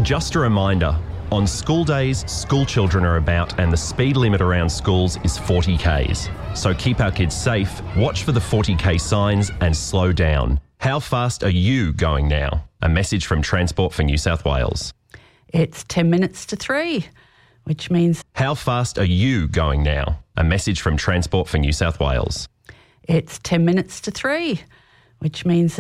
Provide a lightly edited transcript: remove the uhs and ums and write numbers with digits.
Just a reminder, on school days, school children are about and the speed limit around schools is 40 k's. So keep our kids safe, watch for the 40k signs and slow down. How fast are you going now? A message from Transport for New South Wales. It's 10 minutes to 3, which means... How fast are you going now? A message from Transport for New South Wales. It's 10 minutes to 3, which means